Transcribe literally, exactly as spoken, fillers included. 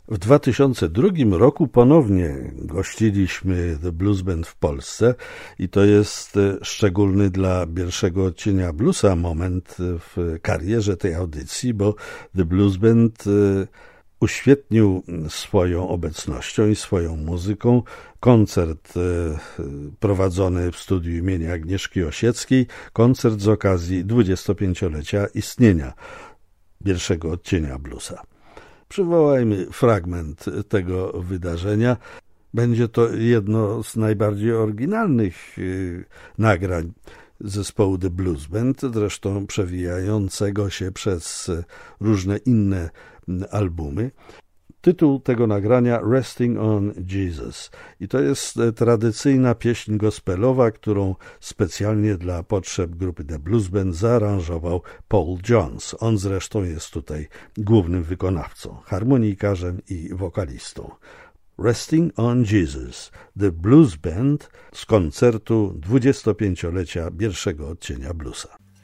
W dwa tysiące drugim roku ponownie gościliśmy The Blues Band w Polsce i to jest szczególny dla pierwszego odcienia bluesa moment w karierze tej audycji, bo The Blues Band uświetnił swoją obecnością i swoją muzyką koncert prowadzony w studiu imienia Agnieszki Osieckiej, koncert z okazji dwudziestopięciolecia istnienia pierwszego odcienia bluesa. Przywołajmy fragment tego wydarzenia. Będzie to jedno z najbardziej oryginalnych nagrań zespołu The Blues Band, zresztą przewijającego się przez różne inne albumy. Tytuł tego nagrania Resting on Jesus i to jest tradycyjna pieśń gospelowa, którą specjalnie dla potrzeb grupy The Blues Band zaaranżował Paul Jones. On zresztą jest tutaj głównym wykonawcą, harmonikarzem i wokalistą. Resting on Jesus, The Blues Band z koncertu dwudziestopięciolecia pierwszego odcienia bluesa.